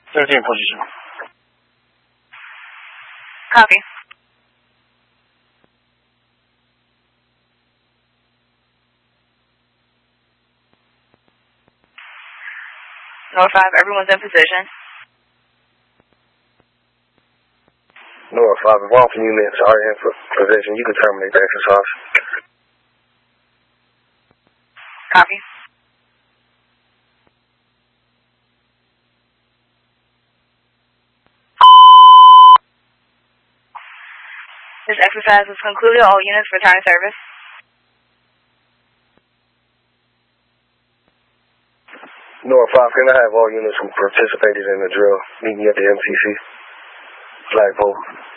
13 position. Copy. North 5, everyone's in position. North 5, if all units are in position, you can terminate the exercise. Copy. This exercise is concluded. All units return to service. North 5, can I have all units who participated in the drill meet me at the MCC flagpole?